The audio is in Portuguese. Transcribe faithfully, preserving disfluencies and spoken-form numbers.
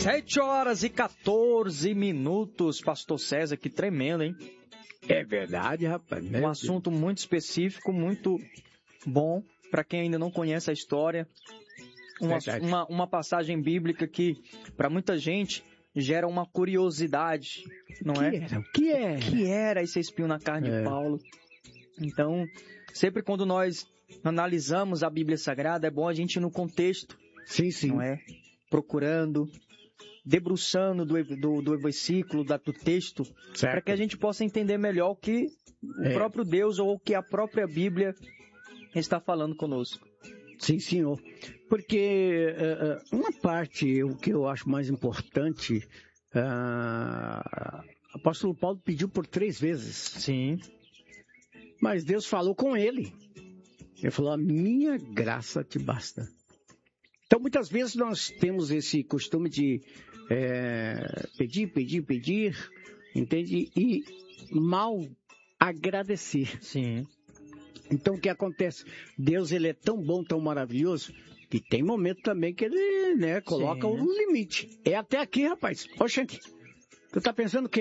Sete horas e quatorze minutos, Pastor César, que tremendo, hein? É verdade, rapaz. Um assunto muito específico, muito bom, para quem ainda não conhece a história. Uma, uma, uma passagem bíblica que, para muita gente, gera uma curiosidade, não que é? Era? O que era? O que era esse espinho na carne é. de Paulo? Então, sempre quando nós analisamos a Bíblia Sagrada, é bom a gente ir no contexto, sim, sim. não é? Procurando, debruçando do, do, do versículo, do texto, para que a gente possa entender melhor o que o é. próprio Deus ou o que a própria Bíblia está falando conosco. Sim, senhor. Porque uh, uma parte, o que eu acho mais importante, uh, o apóstolo Paulo pediu por três vezes. Sim. Mas Deus falou com ele. Ele falou, a minha graça te basta. Então, muitas vezes nós temos esse costume de é, pedir, pedir, pedir, entende? E mal agradecer. Sim. Então, o que acontece? Deus, ele é tão bom, tão maravilhoso, que tem momento também que ele, né, coloca o limite. É até aqui, rapaz. Oxente, tu tá pensando que